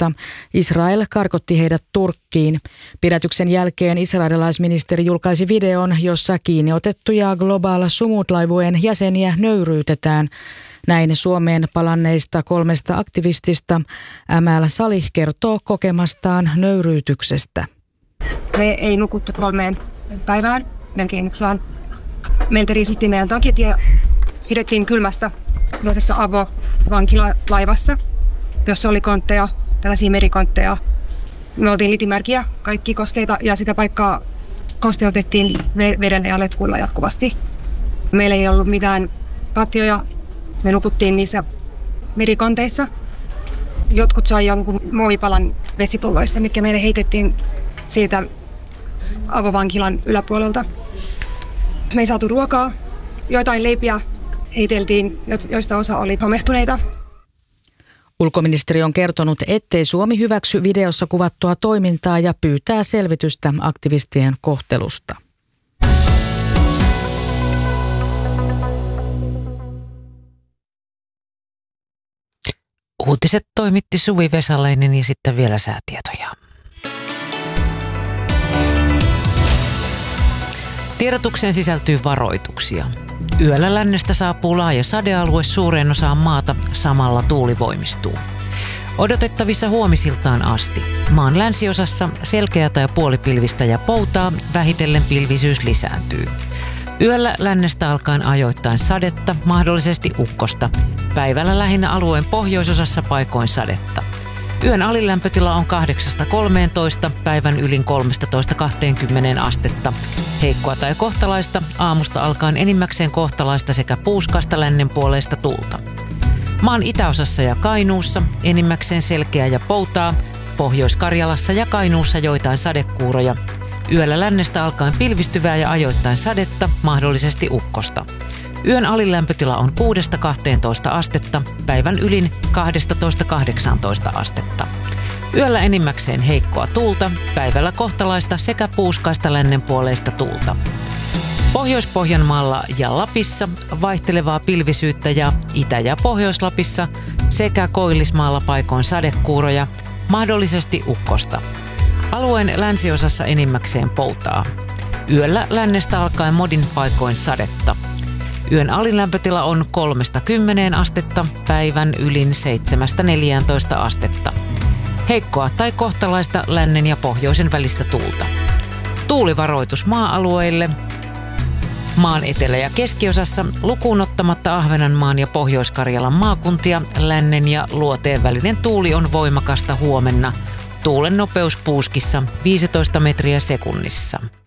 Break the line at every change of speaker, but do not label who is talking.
Syyriasta. Israel karkotti heidät Turkkiin. Pidätyksen jälkeen israelilaisministeri julkaisi videon, jossa kiinni otettuja Global Sumut-laivueen jäseniä nöyryytetään. Näin Suomeen palanneista 3 aktivistista Amal Salih kertoo kokemastaan nöyryytyksestä.
Me ei nukuttu 3 päivään, melkein yksään. Meiltä riisuttiin meidän takit ja pidettiin kylmässä tällaisessa avovankilalaivassa, jossa oli kontteja, tällaisia merikontteja. Me oltiin litimärkiä, kaikki kosteita ja sitä paikkaa kosteutettiin vedellä ja letkuilla jatkuvasti. Meillä ei ollut mitään patjoja. Me nukuttiin niissä merikonteissa. Jotkut sai jonkun muovipalan vesipulloista, mitkä meille heitettiin siitä avovankilan yläpuolelta. Me ei saatu ruokaa. Joitain leipiä heiteltiin, joista osa oli homehtuneita.
Ulkoministeri on kertonut, ettei Suomi hyväksy videossa kuvattua toimintaa ja pyytää selvitystä aktivistien kohtelusta.
Uutiset toimitti Suvi Vesalainen ja sitten vielä säätietoja. Tiedotukseen sisältyy varoituksia. Yöllä lännestä saapuu laaja sadealue suureen osaan maata, samalla tuuli voimistuu. Odotettavissa huomisiltaan asti. Maan länsiosassa selkeätä ja puolipilvistä ja poutaa, vähitellen pilvisyys lisääntyy. Yöllä lännestä alkaen ajoittain sadetta, mahdollisesti ukkosta. Päivällä lähinnä alueen pohjoisosassa paikoin sadetta. Yön alilämpötila on 8-13, päivän ylin 13-20 astetta. Heikkoa tai kohtalaista, aamusta alkaen enimmäkseen kohtalaista sekä puuskaista lännenpuoleista tuulta. Maan itäosassa ja Kainuussa enimmäkseen selkeää ja poutaa, Pohjois-Karjalassa ja Kainuussa joitain sadekuuroja. Yöllä lännestä alkaen pilvistyvää ja ajoittain sadetta, mahdollisesti ukkosta. Yön alilämpötila on 6-12 astetta, päivän ylin 12-18 astetta. Yöllä enimmäkseen heikkoa tuulta, päivällä kohtalaista sekä puuskaista lännenpuoleista tuulta. Pohjois-Pohjanmaalla ja Lapissa vaihtelevaa pilvisyyttä ja Itä- ja Pohjois-Lapissa sekä Koillismaalla paikoin sadekuuroja, mahdollisesti ukkosta. Alueen länsiosassa enimmäkseen poutaa. Yöllä lännestä alkaen modin paikoin sadetta. Yön alilämpötila on 3-10 astetta, päivän ylin 7-14 astetta. Heikkoa tai kohtalaista lännen ja pohjoisen välistä tuulta. Tuulivaroitus maa-alueille. Maan etelä- ja keskiosassa lukuun ottamatta Ahvenanmaan ja Pohjois-Karjalan maakuntia lännen ja luoteen välinen tuuli on voimakasta huomenna. Tuulen nopeus puuskissa 15 metriä sekunnissa.